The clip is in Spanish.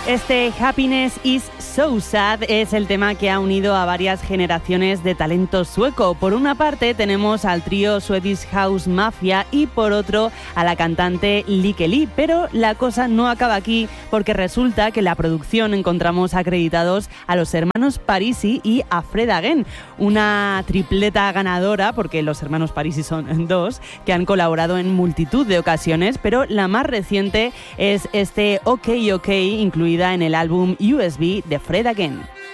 Este Happiness is so sad es el tema que ha unido a varias generaciones de talento sueco. Por una parte tenemos al trío Swedish House Mafia y por otro a la cantante Lykke Li. Pero la cosa no acaba aquí porque resulta que en la producción encontramos acreditados a los hermanos Parisi y a Fred Again, una tripleta ganadora, porque los hermanos Parisi son dos, que han colaborado en multitud de ocasiones, pero la más reciente es este OK OK, incluida en el álbum USB de Fred Again.